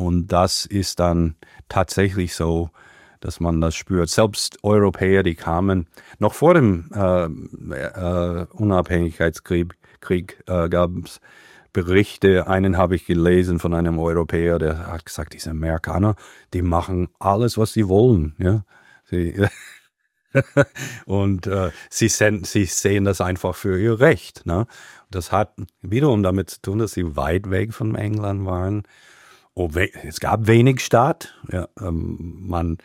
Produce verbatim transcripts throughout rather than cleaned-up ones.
und das ist dann tatsächlich so, dass man das spürt. Selbst Europäer, die kamen, noch vor dem äh, äh, Unabhängigkeitskrieg Krieg, äh, gab es Berichte. Einen habe ich gelesen von einem Europäer, der hat gesagt, diese Amerikaner, die machen alles, was sie wollen. Ja? Sie, und äh, sie, sen- sie sehen das einfach für ihr Recht. Ne? Das hat wiederum damit zu tun, dass sie weit weg von England waren. Oh, we- es gab wenig Staat. Ja, ähm, man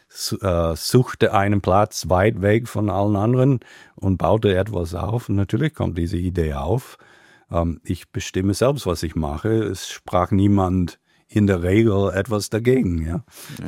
äh, suchte einen Platz weit weg von allen anderen und baute etwas auf. Und natürlich kommt diese Idee auf. Ähm, ich bestimme selbst, was ich mache. Es sprach niemand in der Regel etwas dagegen. Ja.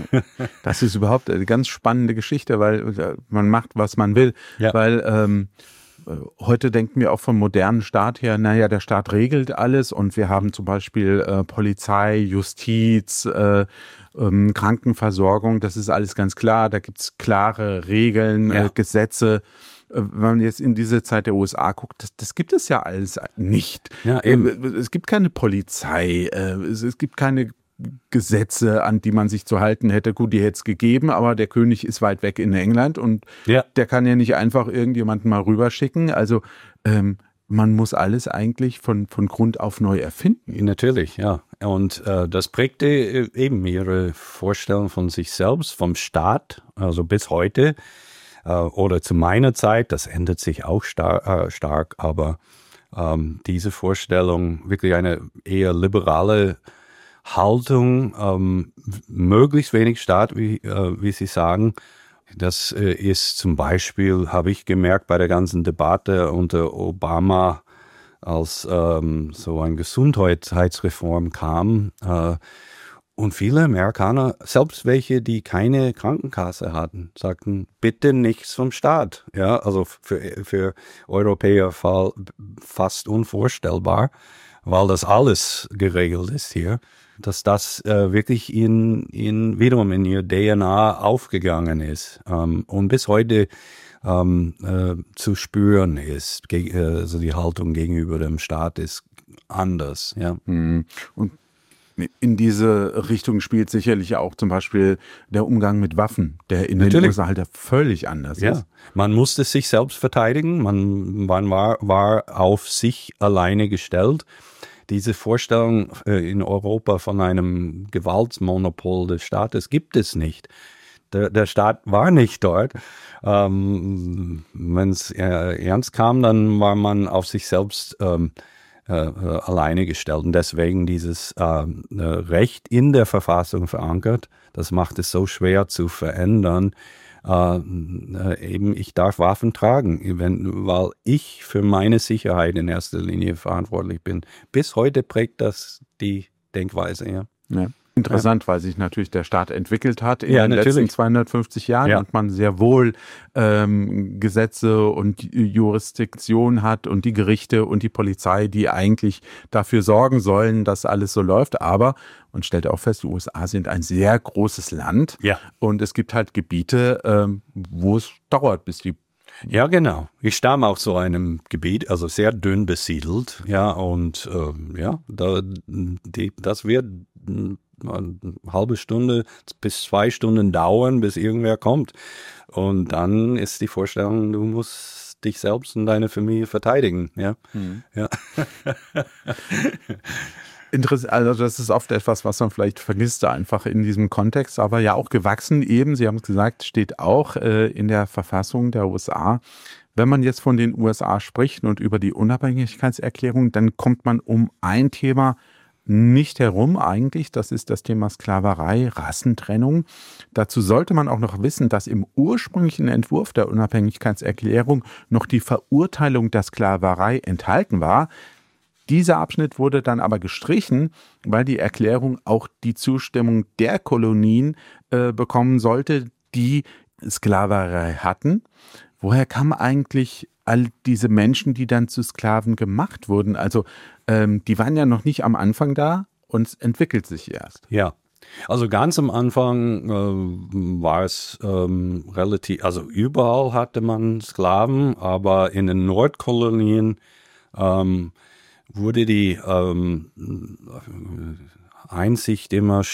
Das ist überhaupt eine ganz spannende Geschichte, weil man macht, was man will. Ja. Weil ähm, heute denken wir auch vom modernen Staat her, naja, der Staat regelt alles und wir haben zum Beispiel äh, Polizei, Justiz, äh, ähm, Krankenversorgung, das ist alles ganz klar, da gibt es klare Regeln, Ja. äh, Gesetze. Wenn man jetzt in diese Zeit der U S A guckt, das, das gibt es ja alles nicht. Ja, eben. Es gibt keine Polizei, es, es gibt keine Gesetze, an die man sich zu halten hätte. Gut, die hätte es gegeben, aber der König ist weit weg in England und Ja. der kann ja nicht einfach irgendjemanden mal rüberschicken. Also ähm, man muss alles eigentlich von, von Grund auf neu erfinden. Natürlich, ja. Und äh, das prägte äh, eben ihre Vorstellung von sich selbst, vom Staat, also bis heute. Oder zu meiner Zeit, das ändert sich auch star- äh, stark, aber ähm, diese Vorstellung, wirklich eine eher liberale Haltung, ähm, möglichst wenig Staat, wie, äh, wie Sie sagen, das äh, ist zum Beispiel, habe ich gemerkt, bei der ganzen Debatte unter Obama, als ähm, so eine Gesundheitsreform kam, äh, und viele Amerikaner, selbst welche, die keine Krankenkasse hatten, sagten, bitte nichts vom Staat. Ja, also für, für Europäer fall, fast unvorstellbar, weil das alles geregelt ist hier, dass das äh, wirklich in, in, wiederum in ihr D N A aufgegangen ist ähm, und bis heute ähm, äh, zu spüren ist. Ge- äh, also die Haltung gegenüber dem Staat ist anders. Ja. Und in diese Richtung spielt sicherlich auch zum Beispiel der Umgang mit Waffen, der in Natürlich. den U S A halt völlig anders Ja, ist. man musste sich selbst verteidigen, man, man war, war auf sich alleine gestellt. Diese Vorstellung äh, in Europa von einem Gewaltmonopol des Staates gibt es nicht. Der, der Staat war nicht dort. Ähm, wenn es äh, ernst kam, dann war man auf sich selbst ähm, Äh, äh, alleine gestellt. Und deswegen dieses äh, Recht in der Verfassung verankert, das macht es so schwer zu verändern. Äh, äh, eben, ich darf Waffen tragen, wenn, weil ich für meine Sicherheit in erster Linie verantwortlich bin. Bis heute prägt das die Denkweise. Ja. Ja. Interessant, ja. Weil sich natürlich der Staat entwickelt hat in ja, den natürlich. letzten zweihundertfünfzig Jahren ja. und man sehr wohl ähm, Gesetze und Jurisdiktion hat und die Gerichte und die Polizei, die eigentlich dafür sorgen sollen, dass alles so läuft. Aber man stellt auch fest, die U S A sind ein sehr großes Land ja. und es gibt halt Gebiete, ähm, wo es dauert, bis die Ja, genau. Ich stamme aus so einem Gebiet, also sehr dünn besiedelt, ja, und äh, ja, da, die, das wird eine halbe Stunde bis zwei Stunden dauern, bis irgendwer kommt. Und dann ist die Vorstellung, du musst dich selbst und deine Familie verteidigen, ja. Mhm. Ja. Interessant, also das ist oft etwas, was man vielleicht vergisst einfach in diesem Kontext, aber ja auch gewachsen eben, Sie haben es gesagt, steht auch äh, in der Verfassung der U S A. Wenn man jetzt von den U S A spricht und über die Unabhängigkeitserklärung, dann kommt man um ein Thema nicht herum eigentlich, das ist das Thema Sklaverei, Rassentrennung. Dazu sollte man auch noch wissen, dass im ursprünglichen Entwurf der Unabhängigkeitserklärung noch die Verurteilung der Sklaverei enthalten war. Dieser Abschnitt wurde dann aber gestrichen, weil die Erklärung auch die Zustimmung der Kolonien äh, bekommen sollte, die Sklaverei hatten. Woher kamen eigentlich all diese Menschen, die dann zu Sklaven gemacht wurden? Also ähm, die waren ja noch nicht am Anfang da und es entwickelt sich erst. Ja, also ganz am Anfang äh, war es ähm, relativ, also überall hatte man Sklaven, aber in den Nordkolonien ähm, wurde die ähm, Einsicht immer